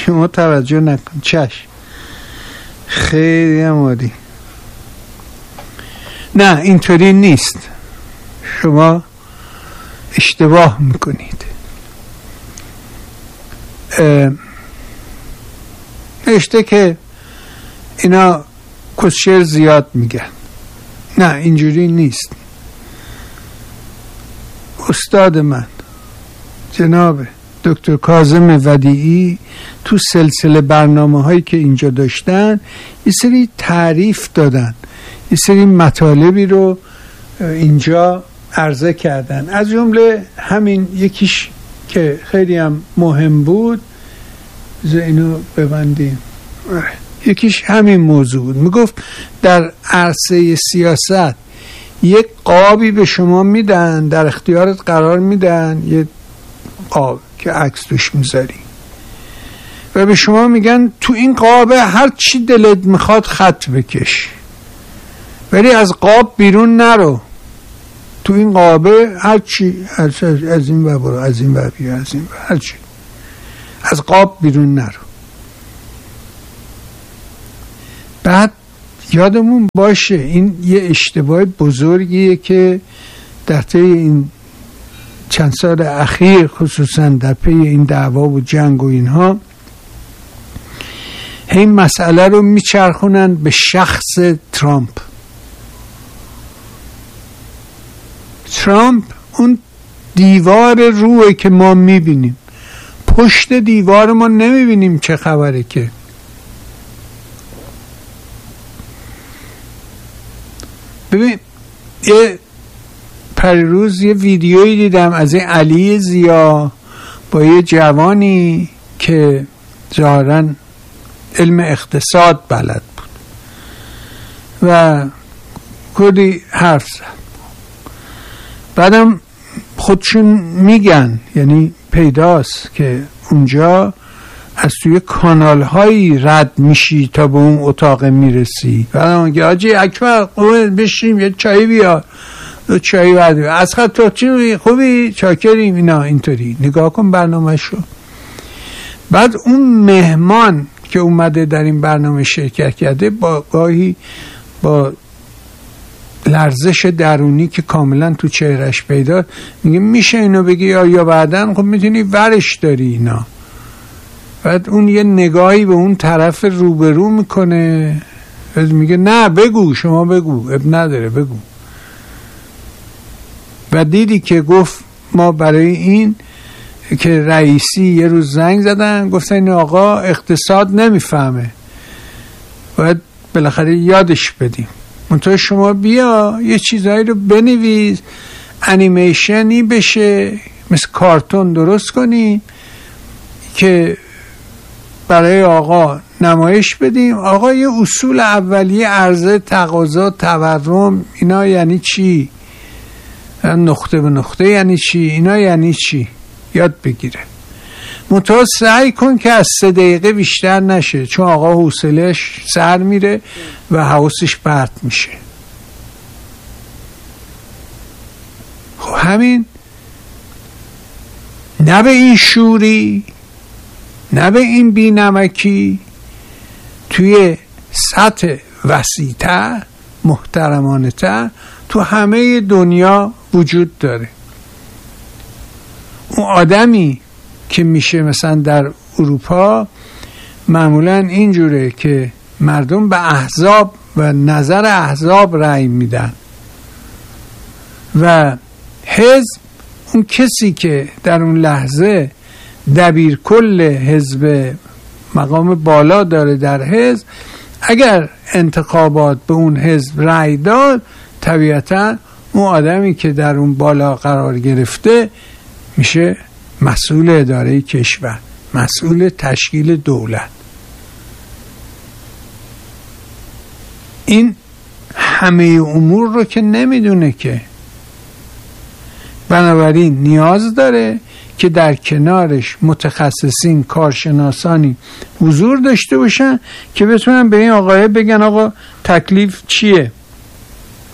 شما توجه نکن. چشم، خیلی عالی. نه اینطوری نیست، شما اشتباه میکنید. نوشته که اینا کسشر زیاد میگن. نه اینجوری نیست. استاد من جناب دکتر کاظم ودیعی تو سلسله برنامه هایی که اینجا داشتن یه سری تعریف دادن، یه سری مطالبی رو اینجا عرضه کردن. از جمله همین یکیش که خیلی هم مهم بود، اینو ببندیم، یکیش همین موضوع بود. میگفت در عرصه سیاست یک قابی به شما میدن، در اختیارت قرار میدن، یه قاب که عکس توش میذاری و به شما میگن تو این قاب هر چی دلت میخواد خط بکش، ولی از قاب بیرون نرو. تو این قابه هر چی از این ور برو، از این ور بیا، از این ور، هر چی، از قاب بیرون نرو. بعد یادمون باشه این یه اشتباه بزرگیه که در طی این چند سال اخیر، خصوصا در پی این دعوا و جنگ و اینها، این مسئله رو میچرخونن به شخص ترامپ. ترامپ اون دیوار روحه که ما میبینیم، پشت دیوار ما نمیبینیم چه خبره. که ببین یه پریروز یه ویدیویی دیدم از این علی ضیا با یه جوانی که ظاهراً علم اقتصاد بلد بود و کلی حرف زد. بعدم خودشون میگن، یعنی پیداست که اونجا از توی کانال هایی رد میشی تا به اون اتاق میرسی. بعدم میگه آجی اکبر بشیم یه چایی بیار، دو چایی بعد بیار، از خط تو چی خوبی چاکریم، اینا اینطوری. نگاه کن برنامه شو. بعد اون مهمان که اومده در این برنامه شرکت کرده با گاهی با لرزش درونی که کاملا تو چهرش پیدا، میگه میشه اینو بگی یا بعدن خب میتونی ورش داری اینا. بعد اون یه نگاهی به اون طرف روبرو میکنه، میگه نه بگو، شما بگو، اب نداره بگو. و دیدی که گفت ما برای این که رئیسی یه روز زنگ زدن گفتن این آقا اقتصاد نمیفهمه، باید بالاخره یادش بدیم. منطقه شما بیا یه چیزایی رو بنویس، انیمیشنی بشه، مثل کارتون درست کنی که برای آقا نمایش بدیم. آقا یه اصول اولیه عرضه، تقاضا، تورم، اینا یعنی چی، نقطه به نقطه یعنی چی، اینا یعنی چی، یاد بگیره. منتها سعی کن که از 3 دقیقه بیشتر نشه، چون آقا حوصله‌اش سر میره و حواسش پرت میشه. خب همین، نه به این شوری، نه به این بی‌نمکی، توی سطح وسیع‌تر، محترمانه‌تر تو همه دنیا وجود داره. اون آدمی که میشه مثلا در اروپا معمولا اینجوره که مردم به احزاب و نظر احزاب رأی میدن و حزب، اون کسی که در اون لحظه دبیر کل حزب، مقام بالا داره در حزب، اگر انتخابات به اون حزب رأی داد، طبیعتا اون آدمی که در اون بالا قرار گرفته میشه مسئول اداره کشور، مسئول تشکیل دولت. این همه امور رو که نمیدونه که، بنابراین نیاز داره که در کنارش متخصصین، کارشناسانی حضور داشته باشن که بتونن به این آقای بگن آقا تکلیف چیه.